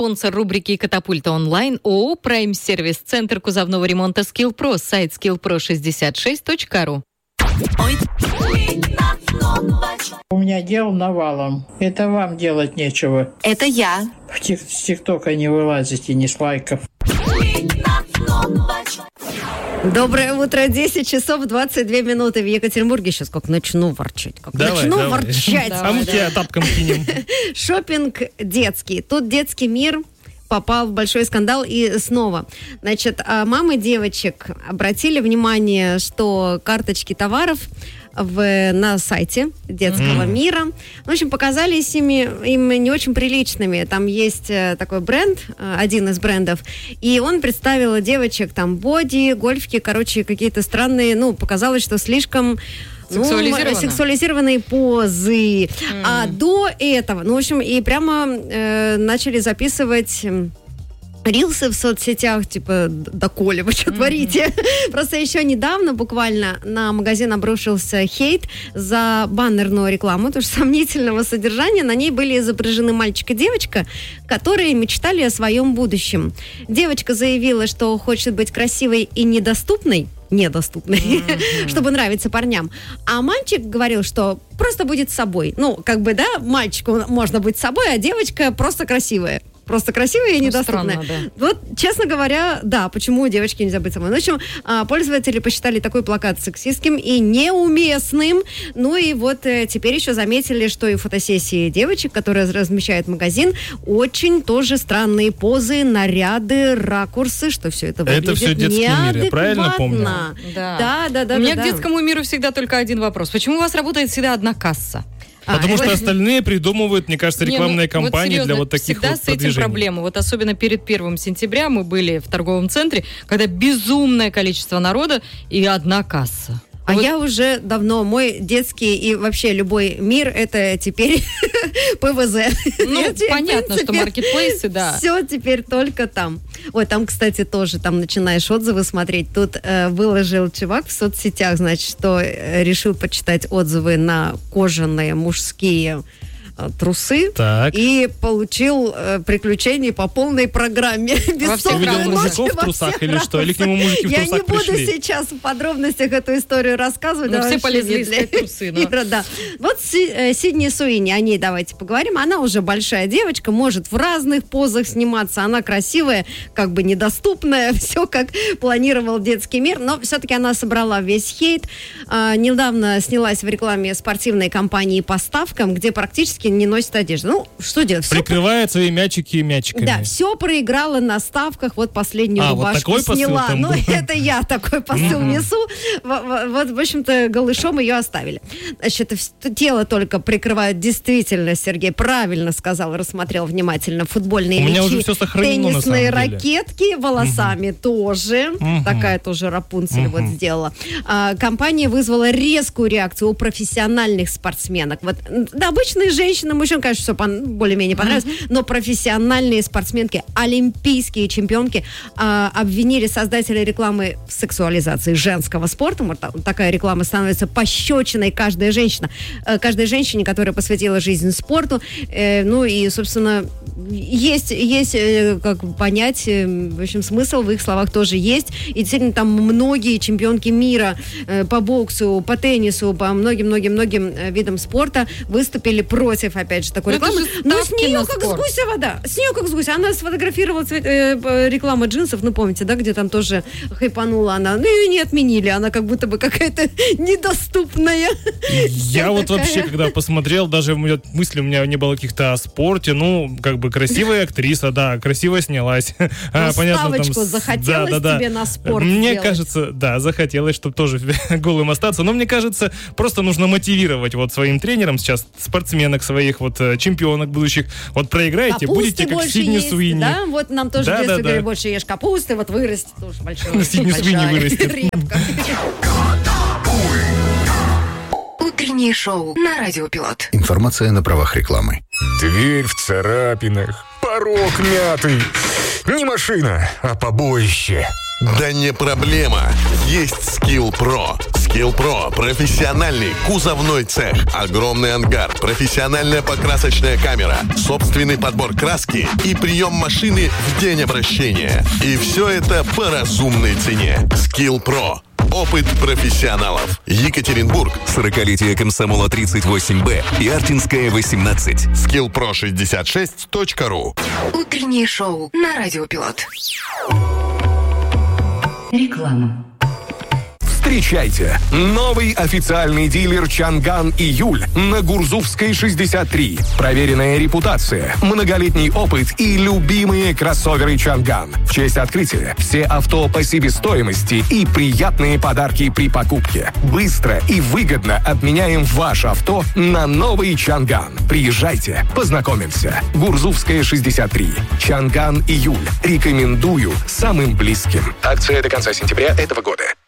спонсор рубрики «Катапульта онлайн» ООО «Прайм-сервис», Центр кузовного ремонта «Скиллпро», сайт skillpro66.ru. У меня дел навалом. Это вам делать нечего. Это я. С ТикТока не вылазите, ни с лайков. Доброе утро, 10 часов 22 минуты в Екатеринбурге. Сейчас как начну ворчать. Давай. Ворчать. А мы тебя тапком кинем. Шопинг детский. Тут детский мир попал в большой скандал и снова. Значит, мамы девочек обратили внимание, что карточки товаров на сайте детского мира, в общем, показались им не очень приличными. Там есть такой бренд, один из брендов, и он представил девочек там боди, гольфки, короче, какие-то странные, показалось, что слишком сексуализированные позы. А до этого, в общем, и прямо начали записывать рилсы в соцсетях, типа, доколе, вы что творите? Просто еще недавно буквально на магазин обрушился хейт за баннерную рекламу, тоже сомнительного содержания. На ней были изображены мальчик и девочка, которые мечтали о своем будущем. Девочка заявила, что хочет быть красивой и недоступной, чтобы нравиться парням. А мальчик говорил, что просто будет собой. Мальчику можно быть собой, а девочка просто красивая. Просто красивая и недоступная. Странно, да. Вот, честно говоря, да, почему девочки нельзя быть собой. В общем, пользователи посчитали такой плакат сексистским и неуместным. Ну и вот теперь еще заметили, что и фотосессии девочек, которые размещает магазин, очень тоже странные позы, наряды, ракурсы, что все это выглядит неадекватно. Это все детский мир, я правильно помню? Да. У меня к детскому миру всегда только один вопрос. Почему у вас работает всегда одна касса? Потому что остальные придумывают, мне кажется, рекламные кампании для вот таких всегда вот с этим продвижений. проблема. Вот особенно перед 1 сентября мы были в торговом центре, когда безумное количество народа и одна касса. А я уже давно, мой детский и вообще любой мир, это теперь ПВЗ. Понятно, что маркетплейсы, да. Все теперь только там. Ой, там, кстати, тоже, там начинаешь отзывы смотреть. Тут выложил чувак в соцсетях, значит, что решил почитать отзывы на кожаные мужские трусы, и получил приключения по полной программе. Увидел мужиков в трусах или что? Или к нему мужики в трусах пришли? Я не буду сейчас в подробностях эту историю рассказывать. Все полезли искать трусы. Да. Вот Сидни Суини, о ней давайте поговорим. Она уже большая девочка, может в разных позах сниматься. Она красивая, как бы недоступная. Все, как планировал детский мир. Но все-таки она собрала весь хейт. Недавно снялась в рекламе спортивной компании по ставкам, где практически не носит одежду. Что делать? Прикрывает свои мячики мячиками. Да, все проиграла на ставках. Вот последнюю рубашку вот такой сняла. посыл там был. Это я такой посыл несу. Вот, в общем-то, голышом ее оставили. Значит, тело только прикрывают. Действительно, Сергей правильно сказал, рассмотрел внимательно. Футбольные мячи, теннисные ракетки, волосами тоже. Такая тоже Рапунцель вот сделала. Компания вызвала резкую реакцию у профессиональных спортсменок. Вот, да, обычные женщины, мужчинам, конечно, все более-менее понравилось, но профессиональные спортсменки, олимпийские чемпионки обвинили создателей рекламы в сексуализации женского спорта. Вот такая реклама становится пощечиной каждой женщине, которая посвятила жизнь спорту. И, собственно, есть как понять, в общем, смысл в их словах тоже есть. И действительно, там многие чемпионки мира по боксу, по теннису, по многим видам спорта выступили против, опять же, такой рекламы. Но с нее как с гуся вода. С нее как с гуся. Она сфотографировала рекламу джинсов, помните, да, где там тоже хайпанула она. Ее не отменили. Она как будто бы какая-то недоступная. Я вот вообще, когда посмотрел, даже мысли у меня не было каких-то о спорте. Красивая актриса, да, красиво снялась. Ставочку захотелось тебе на спорт Мне сделать. кажется, да, захотелось, чтобы тоже голым остаться. Но мне кажется, просто нужно мотивировать вот своим тренерам сейчас спортсменок своих, вот чемпионок будущих. Вот проиграете, будете как Сидни Суини. Да, вот нам тоже в детстве говорили, больше ешь капусты, вот вырастет уже большой. Сидни Суини вырастет. Утреннее шоу на Радио Пилот. Информация на правах рекламы. Дверь в царапинах, порог мятый. Не машина, а побоище. Да не проблема. Есть Скиллпро. Skillpro – профессиональный кузовной цех, огромный ангар, профессиональная покрасочная камера, собственный подбор краски и прием машины в день обращения. И все это по разумной цене. Skillpro. Опыт профессионалов. Екатеринбург. 40-летие Комсомола 38Б и Артинская 18. skillpro66.ru. Утреннее шоу на Радио Пилот. Реклама. Встречайте! Новый официальный дилер «Чанган Июль» на Гурзуфской, 63. Проверенная репутация, многолетний опыт и любимые кроссоверы «Чанган». В честь открытия все авто по себестоимости и приятные подарки при покупке. Быстро и выгодно обменяем ваше авто на новый «Чанган». Приезжайте, познакомимся. Гурзуфская, 63. «Чанган Июль». Рекомендую самым близким. Акция до конца сентября этого года.